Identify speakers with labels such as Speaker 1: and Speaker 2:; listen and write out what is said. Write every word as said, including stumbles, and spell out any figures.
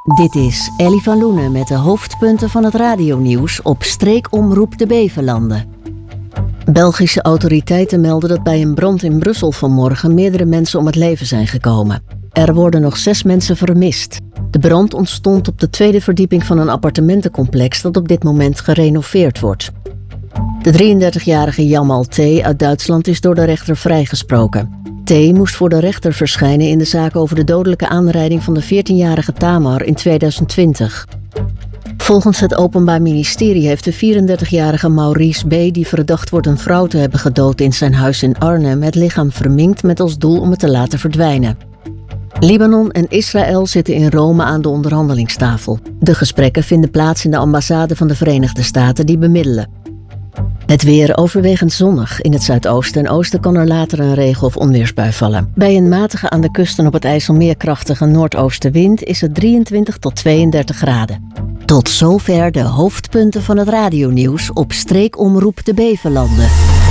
Speaker 1: Dit is Ellie van Loenen met de hoofdpunten van het radionieuws op streekomroep de Bevelanden. Belgische autoriteiten melden dat bij een brand in Brussel vanmorgen meerdere mensen om het leven zijn gekomen. Er worden nog zes mensen vermist. De brand ontstond op de tweede verdieping van een appartementencomplex dat op dit moment gerenoveerd wordt. De drieëndertigjarige Jamal T. uit Duitsland is door de rechter vrijgesproken. T. moest voor de rechter verschijnen in de zaak over de dodelijke aanrijding van de veertienjarige Tamar in tweeduizend twintig. Volgens het Openbaar Ministerie heeft de vierendertigjarige Maurice B., die verdacht wordt een vrouw te hebben gedood in zijn huis in Arnhem, het lichaam verminkt met als doel om het te laten verdwijnen. Libanon en Israël zitten in Rome aan de onderhandelingstafel. De gesprekken vinden plaats in de ambassade van de Verenigde Staten die bemiddelen. Het weer overwegend zonnig. In het zuidoosten en oosten kan er later een regen- of onweersbui vallen. Bij een matige aan de kust en op het IJsselmeer krachtige noordoostenwind is het drieëntwintig tot tweeëndertig graden. Tot zover de hoofdpunten van het radionieuws op streekomroep de Bevelanden.